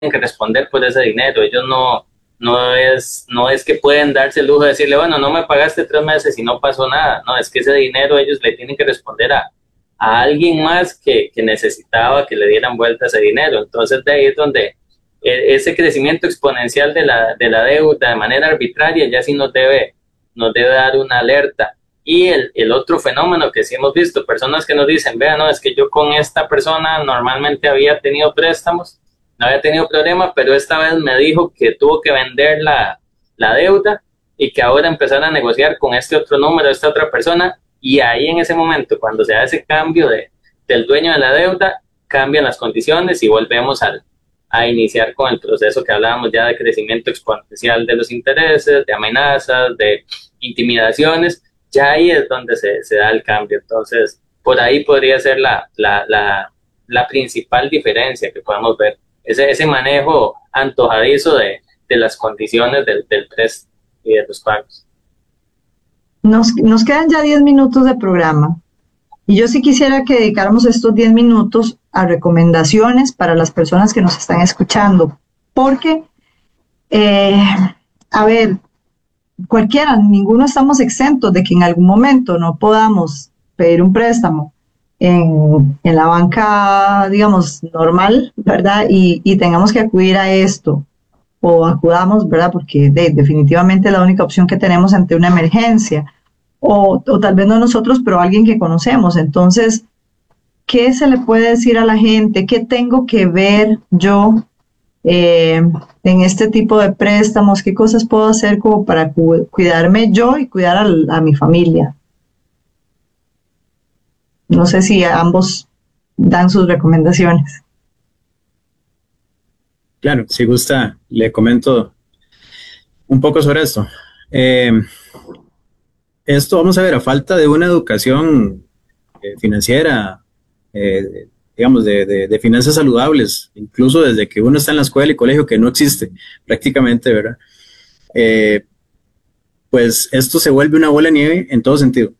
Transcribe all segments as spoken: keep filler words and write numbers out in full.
que responder por ese dinero. Ellos no, no es, no es que pueden darse el lujo de decirle, bueno, no me pagaste tres meses y no pasó nada. No, es que ese dinero ellos le tienen que responder a, a alguien más que, que necesitaba que le dieran vuelta ese dinero. Entonces de ahí es donde eh, ese crecimiento exponencial de la, de la deuda de manera arbitraria ya sí nos debe, nos debe dar una alerta. Y el, el otro fenómeno que sí hemos visto, personas que nos dicen, vean, no, es que yo con esta persona normalmente había tenido préstamos, no había tenido problema, pero esta vez me dijo que tuvo que vender la, la deuda y que ahora empezar a negociar con este otro número, esta otra persona, y ahí en ese momento, cuando se hace ese cambio de, del dueño de la deuda, cambian las condiciones y volvemos al, a iniciar con el proceso que hablábamos ya de crecimiento exponencial de los intereses, de amenazas, de intimidaciones. Ya ahí es donde se, se da el cambio. Entonces, por ahí podría ser la, la, la, la principal diferencia que podemos ver, ese, ese manejo antojadizo de, de las condiciones del, del préstamo y de los pagos. Nos, nos quedan ya diez minutos de programa y yo sí quisiera que dedicáramos estos diez minutos a recomendaciones para las personas que nos están escuchando, porque, eh, a ver, cualquiera, ninguno estamos exentos de que en algún momento no podamos pedir un préstamo en, en la banca, digamos, normal, ¿verdad? Y, y tengamos que acudir a esto, o acudamos, ¿verdad? Porque de, definitivamente es la única opción que tenemos ante una emergencia, o, o tal vez no nosotros, pero alguien que conocemos. Entonces, ¿qué se le puede decir a la gente? ¿Qué tengo que ver yo Eh, en este tipo de préstamos? ¿Qué cosas puedo hacer como para cu cuidarme yo y cuidar a, a mi familia? No sé si ambos dan sus recomendaciones. Claro, si gusta, le comento un poco sobre esto. Eh, esto, vamos a ver, a falta de una educación eh, financiera, eh, digamos, de, de, de finanzas saludables, incluso desde que uno está en la escuela y colegio, que no existe prácticamente, ¿verdad? Eh, pues esto se vuelve una bola de nieve en todo sentido.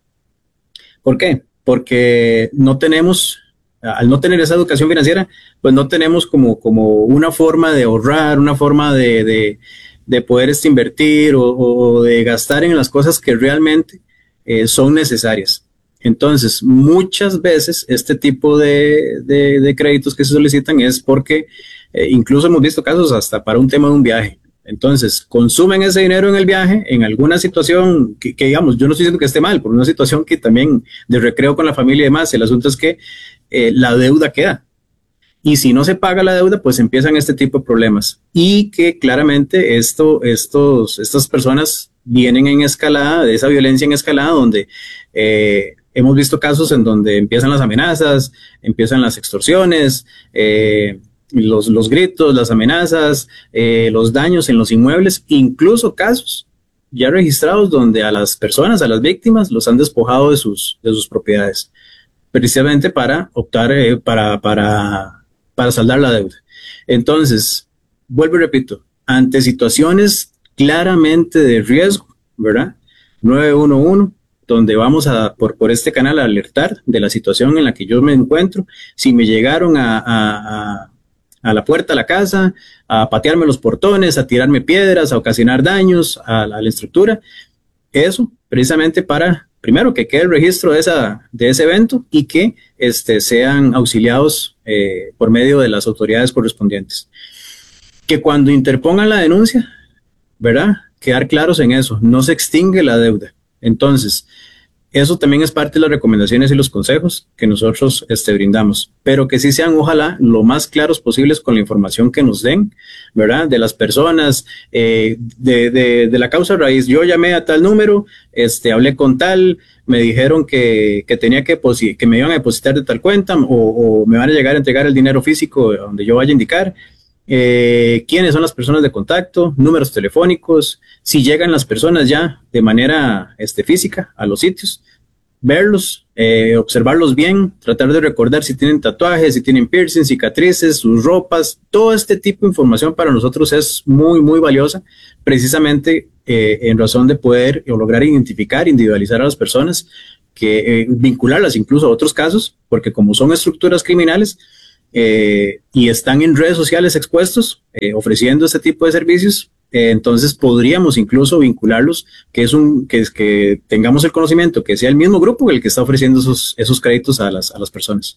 ¿Por qué? Porque no tenemos, al no tener esa educación financiera, pues no tenemos como, como una forma de ahorrar, una forma de, de, de poder este, invertir o, o de gastar en las cosas que realmente eh, son necesarias. Entonces, muchas veces este tipo de, de, de créditos que se solicitan es porque eh, incluso hemos visto casos hasta para un tema de un viaje. Entonces, consumen ese dinero en el viaje, en alguna situación que, que digamos, yo no estoy diciendo que esté mal, por una situación que también de recreo con la familia y demás, el asunto es que eh, la deuda queda. Y si no se paga la deuda, pues empiezan este tipo de problemas. Y que claramente esto, estos, estas personas vienen en escalada, de esa violencia en escalada, donde eh, hemos visto casos en donde empiezan las amenazas, empiezan las extorsiones, eh, los, los gritos, las amenazas, eh, los daños en los inmuebles, incluso casos ya registrados donde a las personas, a las víctimas, los han despojado de sus, de sus propiedades, precisamente para optar, eh, para, para, para saldar la deuda. Entonces, vuelvo y repito, ante situaciones claramente de riesgo, ¿verdad? nueve uno uno, donde vamos a, por, por este canal, a alertar de la situación en la que yo me encuentro. Si me llegaron a, a, a a la puerta de la casa, a patearme los portones, a tirarme piedras, a ocasionar daños a la, a la estructura. Eso precisamente para, primero, que quede el registro de, esa, de ese evento y que este, sean auxiliados eh, por medio de las autoridades correspondientes. Que cuando interpongan la denuncia, ¿verdad? Quedar claros en eso, no se extingue la deuda. Entonces, eso también es parte de las recomendaciones y los consejos que nosotros este, brindamos, pero que sí sean, ojalá, lo más claros posibles con la información que nos den, ¿verdad? De las personas, eh, de, de, de la causa raíz. Yo llamé a tal número, este, hablé con tal, me dijeron que, que tenía que, que me iban a depositar de tal cuenta o, o me van a llegar a entregar el dinero físico donde yo vaya a indicar. Eh, quiénes son las personas de contacto, números telefónicos, si llegan las personas ya de manera este, física a los sitios, verlos, eh, observarlos bien, tratar de recordar si tienen tatuajes, si tienen piercings, cicatrices, sus ropas. Todo este tipo de información para nosotros es muy, muy valiosa, precisamente eh, en razón de poder o lograr identificar, individualizar a las personas, que eh, vincularlas incluso a otros casos, porque como son estructuras criminales, eh, y están en redes sociales expuestos, eh, ofreciendo este tipo de servicios, eh, entonces podríamos incluso vincularlos, que es un que, es que tengamos el conocimiento, que sea el mismo grupo el que está ofreciendo esos, esos créditos a las, a las personas.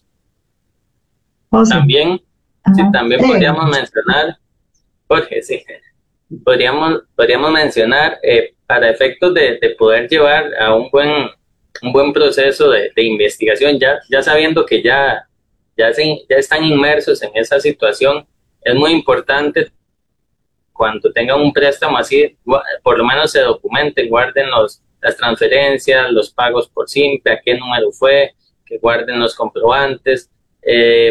José. También, sí, también Sí. podríamos mencionar, Jorge, sí, podríamos, podríamos mencionar eh, para efectos de, de poder llevar a un buen, un buen proceso de, de investigación, ya, ya sabiendo que ya, ya, se, ya están inmersos en esa situación, es muy importante cuando tengan un préstamo así, por lo menos se documenten, guarden los, las transferencias, los pagos por simple, a qué número fue, que guarden los comprobantes. Eh,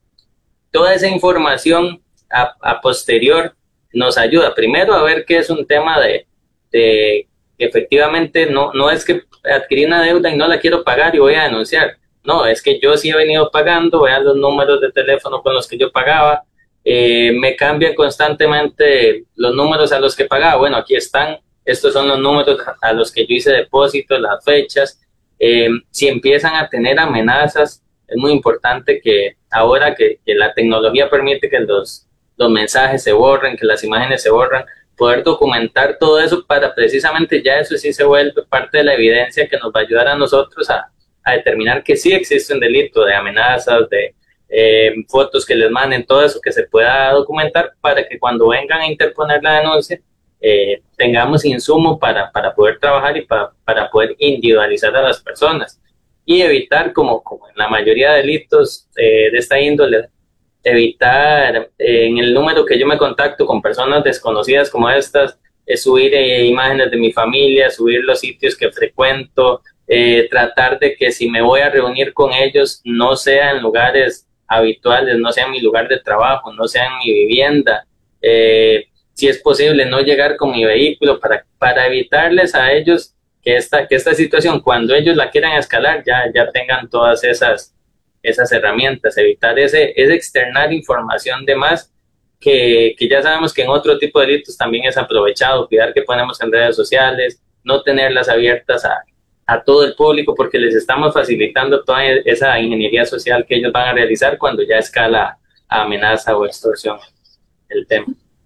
toda esa información a, a posterior nos ayuda primero a ver que es un tema de, de efectivamente no, no es que adquirí una deuda y no la quiero pagar y voy a denunciar. No, es que yo sí he venido pagando, vean los números de teléfono con los que yo pagaba, eh, me cambian constantemente los números a los que pagaba. Bueno, aquí están, estos son los números a los que yo hice depósitos, las fechas. Eh, si empiezan a tener amenazas, es muy importante que ahora que, que la tecnología permite que los, los mensajes se borren, que las imágenes se borran, poder documentar todo eso para precisamente ya eso sí se vuelve parte de la evidencia que nos va a ayudar a nosotros a, a determinar que sí existe un delito de amenazas, de eh, fotos que les manden, todo eso que se pueda documentar para que cuando vengan a interponer la denuncia eh, tengamos insumo para, para poder trabajar y para, para poder individualizar a las personas y evitar, como, como en la mayoría de delitos eh, de esta índole, evitar eh, en el número que yo me contacto con personas desconocidas como estas, eh, subir eh, imágenes de mi familia, subir los sitios que frecuento, eh, tratar de que si me voy a reunir con ellos no sea en lugares habituales, no sea en mi lugar de trabajo, no sea en mi vivienda, eh, si es posible no llegar con mi vehículo para, para evitarles a ellos que esta, que esta situación cuando ellos la quieran escalar ya, ya tengan todas esas esas herramientas, evitar ese, ese externar información de más que, que ya sabemos que en otro tipo de delitos también es aprovechado, cuidar que ponemos en redes sociales, no tenerlas abiertas a, a todo el público porque les estamos facilitando toda esa ingeniería social que ellos van a realizar cuando ya escala a amenaza o extorsión el tema.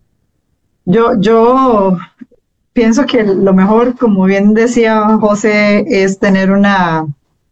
Yo, yo pienso que lo mejor, como bien decía José, es tener una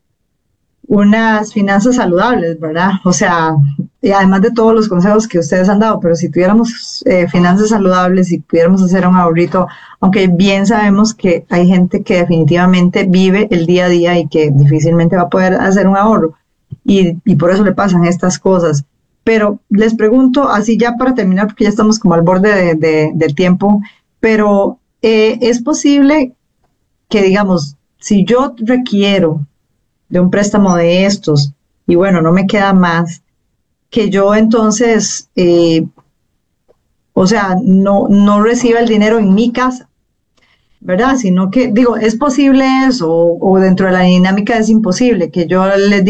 unas finanzas saludables, ¿verdad? O sea, y además de todos los consejos que ustedes han dado, pero si tuviéramos eh, finanzas saludables y pudiéramos hacer un ahorrito, aunque bien sabemos que hay gente que definitivamente vive el día a día y que difícilmente va a poder hacer un ahorro, y, y por eso le pasan estas cosas. Pero les pregunto, así ya para terminar, porque ya estamos como al borde de, de, del tiempo, pero eh, es posible que, digamos, si yo requiero de un préstamo de estos, y bueno, no me queda más, que yo entonces, eh, o sea, no, no reciba el dinero en mi casa, ¿verdad? Sino que, digo, es posible eso, o, o dentro de la dinámica es imposible, que yo les diga